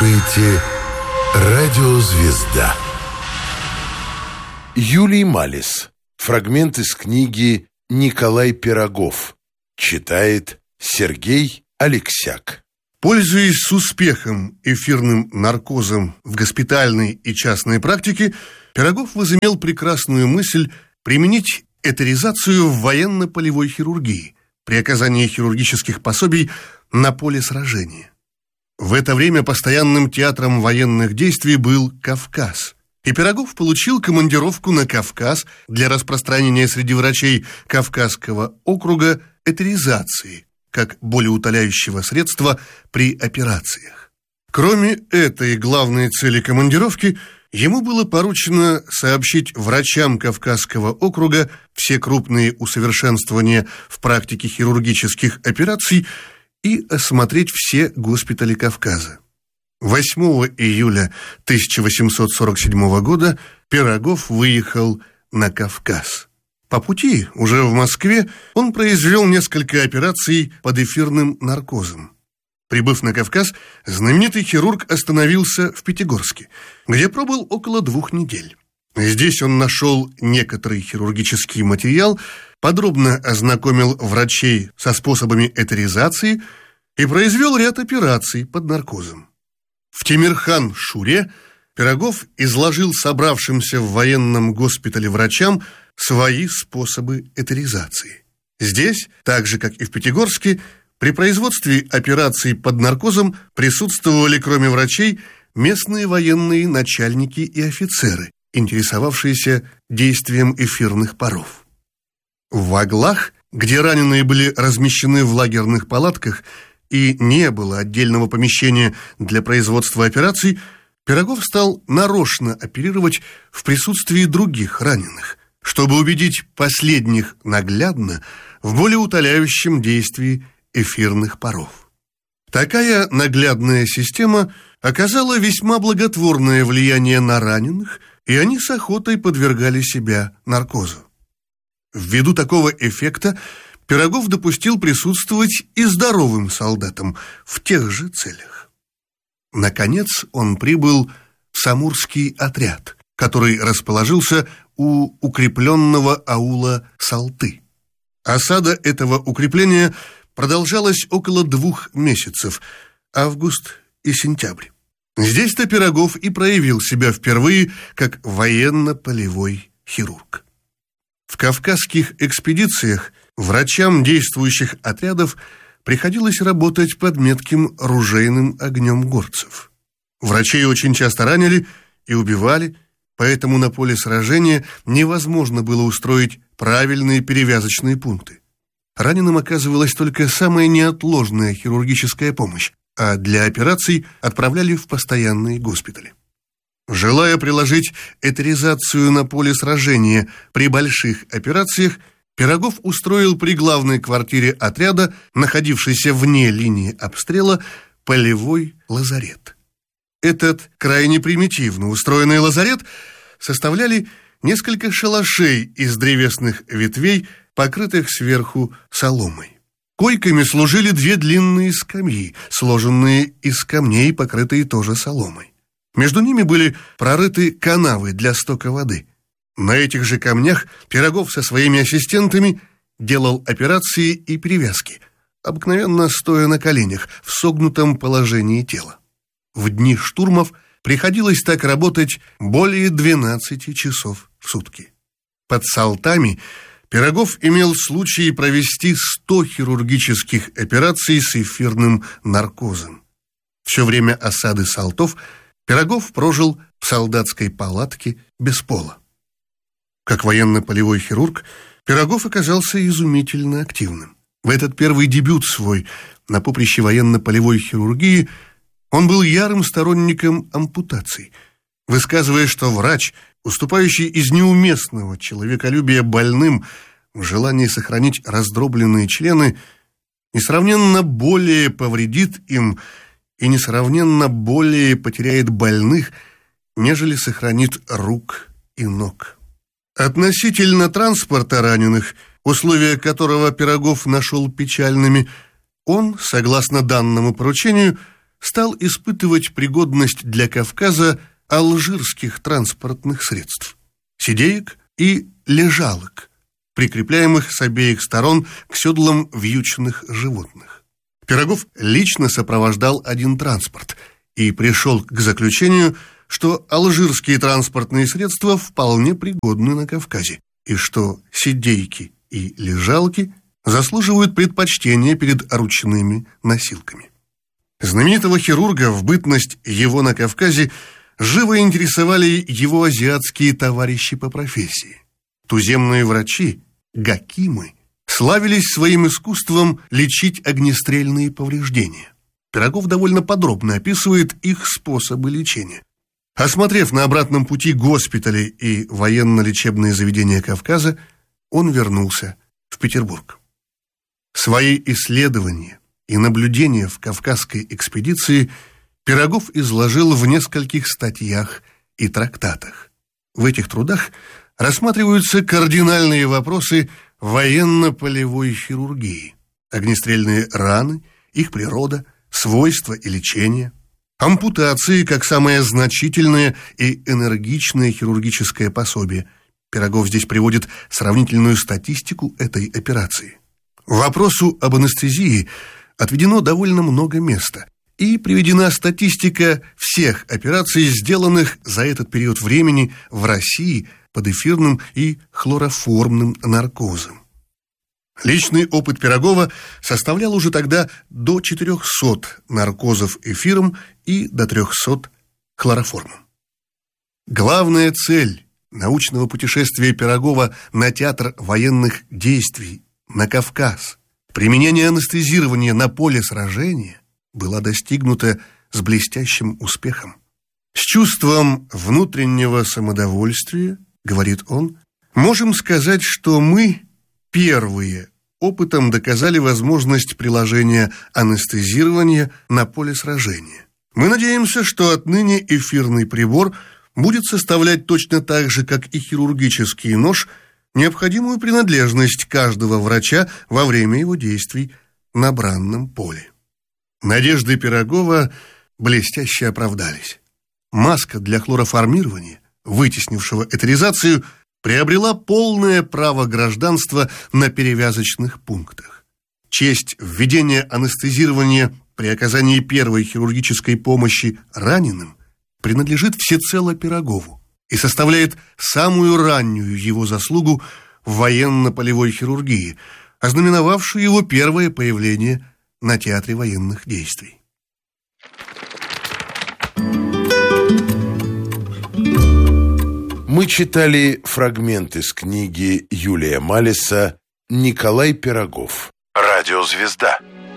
слушаете «Радио Звезда». Юлий Малис. Фрагмент из книги «Николай Пирогов». Читает Сергей Алексяк. Пользуясь с успехом эфирным наркозом в госпитальной и частной практике, Пирогов возымел прекрасную мысль применить этеризацию в военно-полевой хирургии при оказании хирургических пособий на поле сражения. В это время постоянным театром военных действий был Кавказ, и Пирогов получил командировку на Кавказ для распространения среди врачей Кавказского округа этеризации как болеутоляющего средства при операциях. Кроме этой главной цели командировки, ему было поручено сообщить врачам Кавказского округа все крупные усовершенствования в практике хирургических операций и осмотреть все госпитали Кавказа. 8 июля 1847 года Пирогов выехал на Кавказ. По пути, уже в Москве, он произвел несколько операций под эфирным наркозом. Прибыв на Кавказ, знаменитый хирург остановился в Пятигорске, где пробыл около 2 недель. Здесь он нашел некоторый хирургический материал, подробно ознакомил врачей со способами этеризации и произвел ряд операций под наркозом. В Темирхан-Шуре Пирогов изложил собравшимся в военном госпитале врачам свои способы этеризации. Здесь, так же как и в Пятигорске, при производстве операций под наркозом присутствовали, кроме врачей, местные военные начальники и офицеры, интересовавшиеся действием эфирных паров. В Ваглах, где раненые были размещены в лагерных палатках и не было отдельного помещения для производства операций, Пирогов стал нарочно оперировать в присутствии других раненых, чтобы убедить последних наглядно в болеутоляющем действии эфирных паров. Такая наглядная система оказала весьма благотворное влияние на раненых, и они с охотой подвергали себя наркозу. Ввиду такого эффекта Пирогов допустил присутствовать и здоровым солдатам в тех же целях. Наконец он прибыл в Самурский отряд, который расположился у укрепленного аула Салты. Осада этого укрепления продолжалась около 2 месяцев, август и сентябрь. Здесь-то Пирогов и проявил себя впервые как военно-полевой хирург. В кавказских экспедициях врачам действующих отрядов приходилось работать под метким ружейным огнем горцев. Врачей очень часто ранили и убивали, поэтому на поле сражения невозможно было устроить правильные перевязочные пункты. Раненым оказывалась только самая неотложная хирургическая помощь, а для операций отправляли в постоянные госпитали. Желая приложить этеризацию на поле сражения при больших операциях, Пирогов устроил при главной квартире отряда, находившейся вне линии обстрела, полевой лазарет. Этот крайне примитивно устроенный лазарет составляли несколько шалашей из древесных ветвей, покрытых сверху соломой. Койками служили 2 длинные скамьи, сложенные из камней, покрытые тоже соломой. Между ними были прорыты канавы для стока воды. На этих же камнях Пирогов со своими ассистентами делал операции и перевязки, обыкновенно стоя на коленях в согнутом положении тела. В дни штурмов приходилось так работать более 12 часов в сутки. Под Салтами Пирогов имел случай провести 100 хирургических операций с эфирным наркозом. Все время осады Салтов Пирогов прожил в солдатской палатке без пола. Как военно-полевой хирург, Пирогов оказался изумительно активным. В этот первый дебют свой на поприще военно-полевой хирургии он был ярым сторонником ампутаций, высказывая, что врач, уступающий из неуместного человеколюбия больным в желании сохранить раздробленные члены, несравненно более повредит им и несравненно более потеряет больных, нежели сохранит рук и ног. Относительно транспорта раненых, условия которого Пирогов нашел печальными, он, согласно данному поручению, стал испытывать пригодность для Кавказа алжирских транспортных средств – сидеек и лежалок, прикрепляемых с обеих сторон к седлам вьючных животных. Пирогов лично сопровождал один транспорт и пришел к заключению, что алжирские транспортные средства вполне пригодны на Кавказе, и что сидейки и лежалки заслуживают предпочтения перед ручными носилками. Знаменитого хирурга в бытность его на Кавказе живо интересовали его азиатские товарищи по профессии. Туземные врачи, гакимы, славились своим искусством лечить огнестрельные повреждения. Пирогов довольно подробно описывает их способы лечения. Осмотрев на обратном пути госпитали и военно-лечебные заведения Кавказа, он вернулся в Петербург. Свои исследования и наблюдения в Кавказской экспедиции Пирогов изложил в нескольких статьях и трактатах. В этих трудах рассматриваются кардинальные вопросы военно-полевой хирургии, огнестрельные раны, их природа, свойства и лечение, ампутации как самое значительное и энергичное хирургическое пособие. Пирогов здесь приводит сравнительную статистику этой операции. Вопросу об анестезии отведено довольно много места, и приведена статистика всех операций, сделанных за этот период времени в России под эфирным и хлороформным наркозом. Личный опыт Пирогова составлял уже тогда до 400 наркозов эфиром и до 300 хлороформом. Главная цель научного путешествия Пирогова на театр военных действий, на Кавказ, применение анестезирования на поле сражения, была достигнута с блестящим успехом. С чувством внутреннего самодовольствия, говорит он, можем сказать, что мы первые опытом доказали возможность приложения анестезирования на поле сражения. Мы надеемся, что отныне эфирный прибор будет составлять точно так же, как и хирургический нож, необходимую принадлежность каждого врача во время его действий на бранном поле. Надежды Пирогова блестяще оправдались. Маска для хлороформирования, вытеснившего этеризацию, приобрела полное право гражданства на перевязочных пунктах. Честь введения анестезирования при оказании первой хирургической помощи раненым принадлежит всецело Пирогову и составляет самую раннюю его заслугу в военно-полевой хирургии, ознаменовавшую его первое появление на театре военных действий. Мы читали фрагмент из книги Юлия Малиса «Николай Пирогов. Радиозвезда».